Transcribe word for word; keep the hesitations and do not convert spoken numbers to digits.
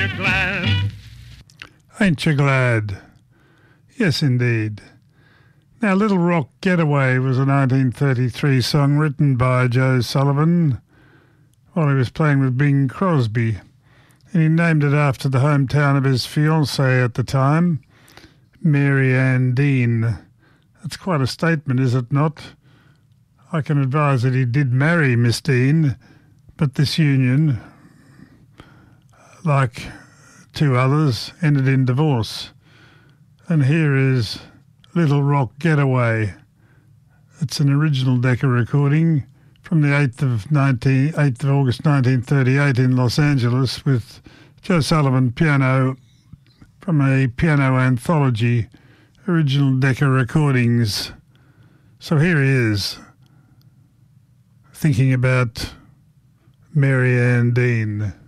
you glad? Ain't you glad? Yes, indeed. Now, Little Rock Getaway was a nineteen thirty-three song written by Joe Sullivan while he was playing with Bing Crosby, and he named it after the hometown of his fiancée at the time, Mary Ann Dean. That's quite a statement, is it not? I can advise that he did marry Miss Dean, but this union, like two others, ended in divorce. And here is Little Rock Getaway. It's an original Decca recording from the eighth of August nineteen thirty-eight in Los Angeles with Joe Sullivan piano from a piano anthology, original Decca recordings. So here he is, thinking about Mary Ann Dean.